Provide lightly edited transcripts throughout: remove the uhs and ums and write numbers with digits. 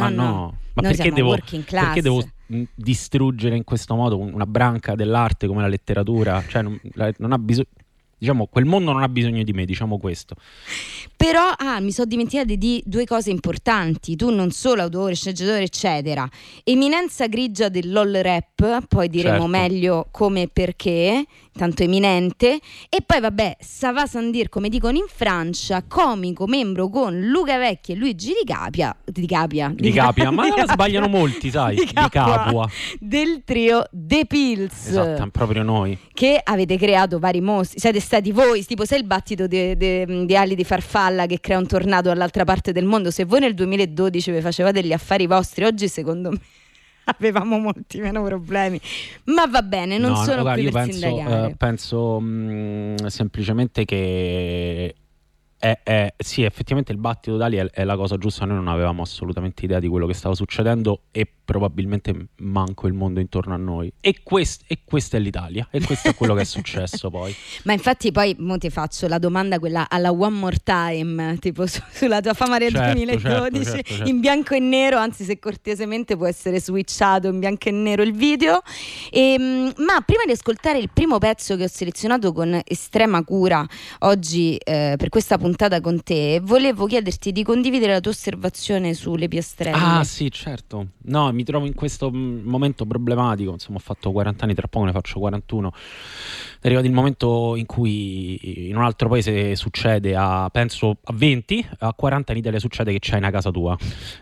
no. Ma noi perché siamo working class. perché devo distruggere in questo modo una branca dell'arte come la letteratura? Cioè non ha bisogno, diciamo, quel mondo non ha bisogno di me, diciamo questo. Però mi sono dimenticata di due cose importanti. Tu non solo autore, sceneggiatore eccetera, eminenza grigia del LOL rap, poi diremo Certo. meglio come e perché, tanto eminente. E poi vabbè, ça va sans dire, come dicono in Francia, comico membro con Luca Vecchi e Luigi Di Capua, Ma la sbagliano molti, sai, Di Capua. del trio The Pills. Esatto, proprio noi. Che avete creato vari mostri, siete stati voi, tipo sei il battito di ali di farfalla che crea un tornado dall'altra parte del mondo. Se voi nel 2012 vi facevate gli affari vostri, oggi secondo me avevamo molti meno problemi, ma va bene, non sono guarda, qui io per sindacare. penso semplicemente che sì, effettivamente il battito d'ali è la cosa giusta. Noi non avevamo assolutamente idea di quello che stava succedendo e probabilmente manco il mondo intorno a noi, e questa è l'Italia, e questo è quello che è successo poi. Ma infatti poi mo ti faccio la domanda quella alla One More Time, tipo sulla tua fama del 2012, certo. in bianco e nero, anzi se cortesemente può essere switchato in bianco e nero il video. Ma prima di ascoltare il primo pezzo che ho selezionato con estrema cura oggi per questa puntata con te, volevo chiederti di condividere la tua osservazione sulle piastrelle. Ah sì, certo. No, mi trovo in questo momento problematico, insomma ho fatto 40 anni, tra poco ne faccio 41. È arrivato il momento in cui in un altro paese succede penso a 20, a 40 in Italia succede che c'hai una casa tua.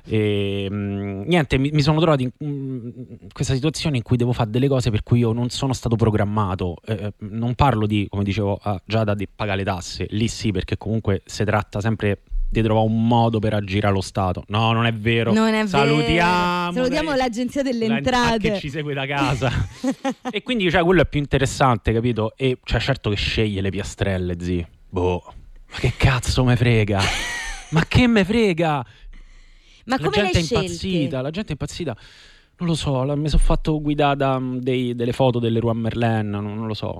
E niente, mi sono trovato in questa situazione in cui devo fare delle cose per cui io non sono stato programmato. Non parlo di, come dicevo a Giada, di pagare le tasse, lì sì, perché comunque si tratta sempre di trovare un modo per aggirare lo Stato. No, non è vero. Salutiamo l'Agenzia delle Entrate che ci segue da casa. E quindi quello è più interessante, capito? E certo che sceglie le piastrelle, zi. Boh, ma che cazzo me frega? Ma che me frega? Ma come la gente è impazzita. Non lo so, mi sono fatto guidare da delle foto delle Leroy Merlin, non lo so.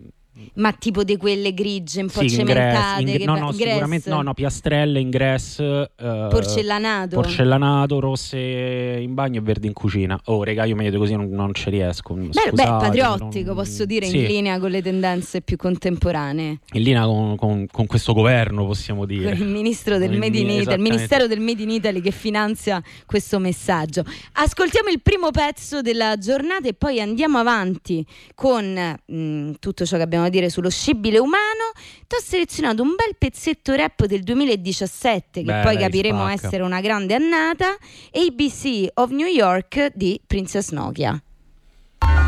Ma tipo di quelle grigie un po' cementate? Sicuramente no, piastrelle, ingresso, porcellanato, rosse in bagno e verdi in cucina. Oh, regà, io meglio così non ci riesco. Scusate, patriottico, posso dire, sì. In linea con le tendenze più contemporanee. In linea con questo governo, possiamo dire. Con il ministro del Made in Italy, il Ministero del Made in Italy che finanzia questo messaggio. Ascoltiamo il primo pezzo della giornata e poi andiamo avanti con tutto ciò che abbiamo da dire sullo scibile umano. Ti ho selezionato un bel pezzetto rap del 2017 che poi capiremo spacca. essere una grande annata, ABC of New York di Princess Nokia.